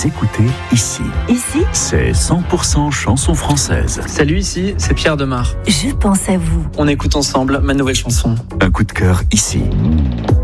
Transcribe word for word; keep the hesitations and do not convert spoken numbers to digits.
Vous écoutez Ici. Ici, C'est cent pour cent chansons françaises. Salut, ici, c'est Pierre Demar. je pense à vous. On écoute ensemble ma nouvelle chanson. Un coup de cœur ici.